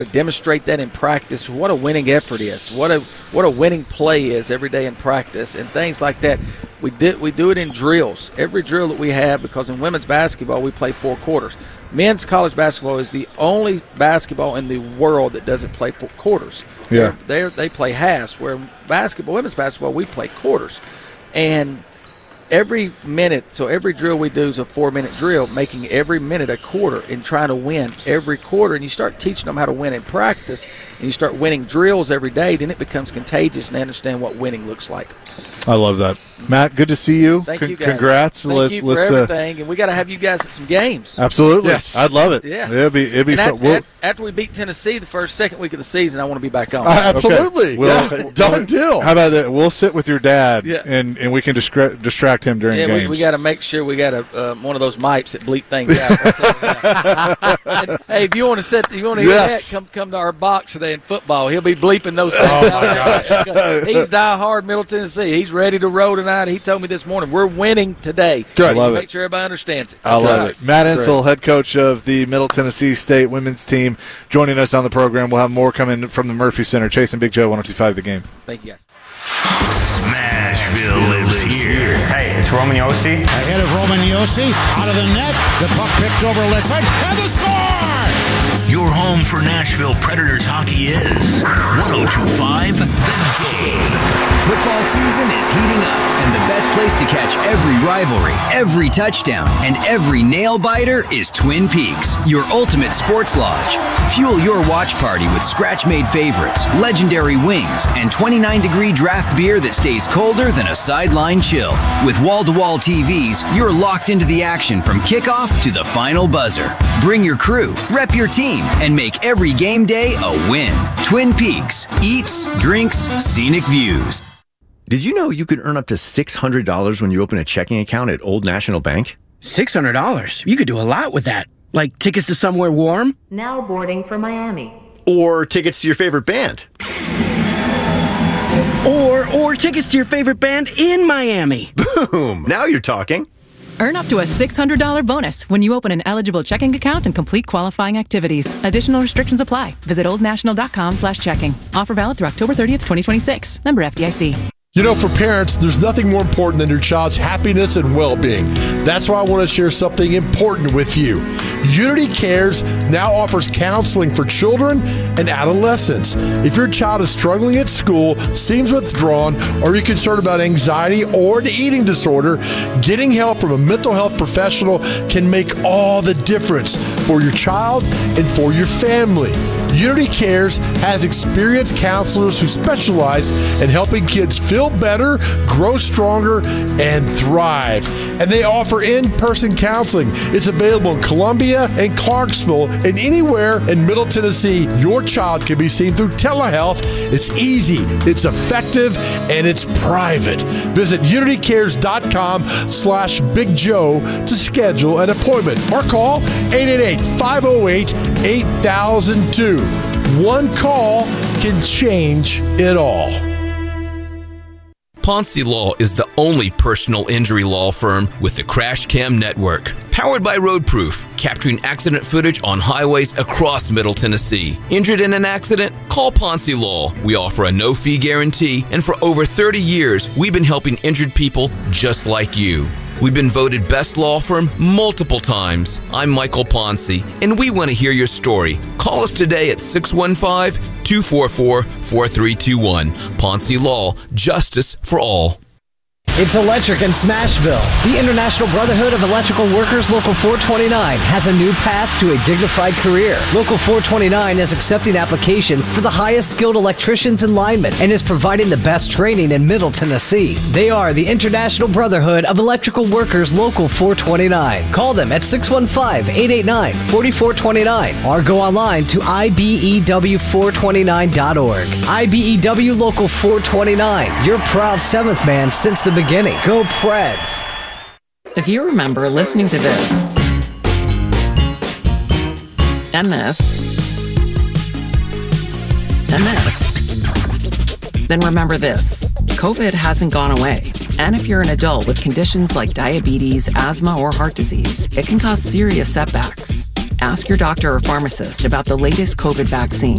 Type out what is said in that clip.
demonstrate that in practice, what a winning effort is, what a winning play is every day in practice, and things like that. We do it in drills, every drill that we have, because in women's basketball we play 4 quarters. Men's college basketball is the only basketball in the world that doesn't play 4 quarters. Yeah, they play halves. Where women's basketball, we play quarters, and every minute, so every drill we do is a 4-minute drill, making every minute a quarter and trying to win every quarter. And you start teaching them how to win in practice, and you start winning drills every day, then it becomes contagious, and they understand what winning looks like. I love that. Matt, good to see you. Thank you, guys. Congrats. Thank you for everything, and we got to have you guys at some games. Absolutely. Yes. I'd love it. Yeah. It'd be fun. After we beat Tennessee the second week of the season, I want to be back on. Absolutely. Okay. Done deal. How about that? We'll sit with your dad, Yeah. and we can distract him during games. We got to make sure we got one of those mics that bleep things out. And, hey, if you want to hear that, come to our box today in football. He'll be bleeping those things out. He's die-hard Middle Tennessee. He's ready to roll tonight. He told me this morning, we're winning today. Good. Love Make it. sure everybody understands it. I love it. Matt Insel, head coach of the Middle Tennessee State women's team, joining us on the program. We'll have more coming from the Murphy Center. Chase and Big Joe, 102.5 The Game. Thank you, guys. Smashville lives here. Hey, it's Roman Yossi. Ahead of Roman Yossi, out of the net, the puck picked over Lisson, and the score! Your home for Nashville Predators hockey is 102.5 The Game. Football season is heating up, and the best place to catch every rivalry, every touchdown, and every nail-biter is Twin Peaks, your ultimate sports lodge. Fuel your watch party with scratch-made favorites, legendary wings, and 29-degree draft beer that stays colder than a sideline chill. With wall-to-wall TVs, you're locked into the action from kickoff to the final buzzer. Bring your crew, rep your team, and make every game day a win. Twin Peaks. Eats, drinks, scenic views. Did you know you could earn up to $600 when you open a checking account at Old National Bank? $600? You could do a lot with that. Like tickets to somewhere warm? Now boarding for Miami. Or tickets to your favorite band. Or tickets to your favorite band in Miami. Boom! Now you're talking. Earn up to a $600 bonus when you open an eligible checking account and complete qualifying activities. Additional restrictions apply. Visit oldnational.com/checking. Offer valid through October 30th, 2026. Member FDIC. You know, for parents, there's nothing more important than your child's happiness and well-being. That's why I want to share something important with you. Unity Cares now offers counseling for children and adolescents. If your child is struggling at school, seems withdrawn, or you're concerned about anxiety or an eating disorder, getting help from a mental health professional can make all the difference for your child and for your family. Unity Cares has experienced counselors who specialize in helping kids feel better, grow stronger, and thrive. And they offer in-person counseling. It's available in Columbia and Clarksville and anywhere in Middle Tennessee. Your child can be seen through telehealth. It's easy, it's effective, and it's private. Visit unitycares.com/Big Joe to schedule an appointment or call 888-508-8002. One call can change it all. Ponce Law is the only personal injury law firm with the Crash Cam Network. Powered by Roadproof, capturing accident footage on highways across Middle Tennessee. Injured in an accident? Call Ponce Law. We offer a no-fee guarantee, and for over 30 years, we've been helping injured people just like you. We've been voted best law firm multiple times. I'm Michael Ponce, and we want to hear your story. Call us today at 615-244-4321. Ponce Law, justice for all. It's electric in Smashville. The International Brotherhood of Electrical Workers Local 429 has a new path to a dignified career. Local 429 is accepting applications for the highest skilled electricians and linemen and is providing the best training in Middle Tennessee. They are the International Brotherhood of Electrical Workers Local 429. Call them at 615-889-4429 or go online to ibew429.org. IBEW Local 429, your proud seventh man since the beginning. Go Preds. If you remember listening to this and this and this, then remember this. COVID hasn't gone away. And if you're an adult with conditions like diabetes, asthma, or heart disease, it can cause serious setbacks. Ask your doctor or pharmacist about the latest COVID vaccine.